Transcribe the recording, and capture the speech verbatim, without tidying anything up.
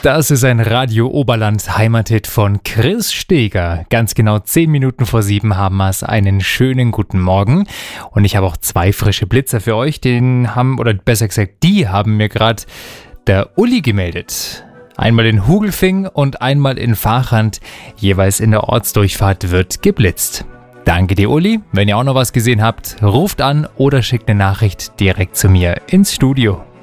Das ist ein Radio Oberland Heimathit von Chris Steger. Ganz genau zehn Minuten vor sieben haben wir es. Einen schönen guten Morgen. Und ich habe auch zwei frische Blitzer für euch. Den haben, oder besser gesagt, die haben mir gerade der Uli gemeldet. Einmal in Hugelfing und einmal in Vachand. Jeweils in der Ortsdurchfahrt wird geblitzt. Danke dir, Uli. Wenn ihr auch noch was gesehen habt, ruft an oder schickt eine Nachricht direkt zu mir ins Studio.